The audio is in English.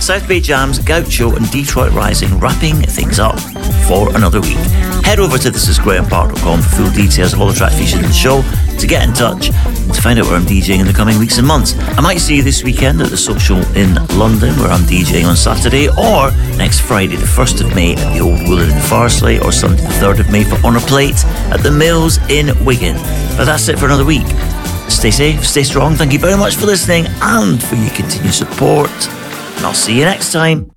South Bay Jams, Gaucho and Detroit Rising wrapping things up for another week. Head over to thisisgrahampark.com for full details of all the tracks featured in the show, to get in touch and to find out where I'm DJing in the coming weeks and months. I might see you this weekend at the Social in London, where I'm DJing on Saturday, or next Friday the 1st of May at the Old Woollen in Farsley, or Sunday the 3rd of May for On a Plate at the Mills in Wigan. But that's it for another week. Stay safe, stay strong. Thank you very much for listening and for your continued support. And I'll see you next time.